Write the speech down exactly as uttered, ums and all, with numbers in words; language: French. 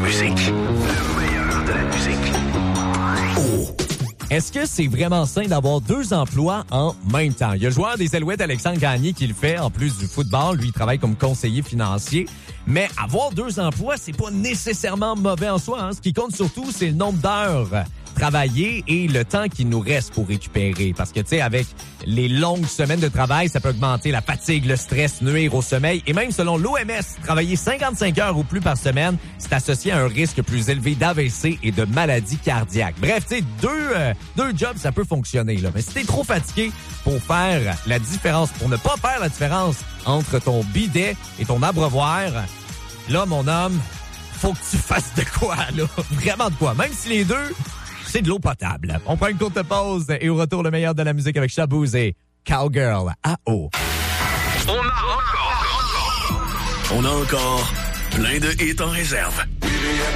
musique. Le meilleur de la musique. Oh. Est-ce que c'est vraiment sain d'avoir deux emplois en même temps? Il y a le joueur des Alouettes, Alexandre Gagné, qui le fait, en plus du football. Lui, il travaille comme conseiller financier. Mais avoir deux emplois, c'est pas nécessairement mauvais en soi. Hein. Ce qui compte surtout, c'est le nombre d'heures travaillées et le temps qu'il nous reste pour récupérer. Parce que, tu sais, avec les longues semaines de travail, ça peut augmenter la fatigue, le stress, nuire au sommeil. Et même selon l'O M S, travailler cinquante-cinq heures ou plus par semaine, c'est associé à un risque plus élevé d'A V C et de maladies cardiaques. Bref, tu sais, deux, euh, deux jobs, ça peut fonctionner, là. Mais si t'es trop fatigué pour faire la différence, pour ne pas faire la différence entre ton bidet et ton abreuvoir, là, mon homme, faut que tu fasses de quoi, là? Vraiment de quoi. Même si les deux, c'est de l'eau potable. On prend une courte pause et au retour, le meilleur de la musique avec Shabouz et Cowgirl à eau. On a encore, on a encore plein de hits en réserve.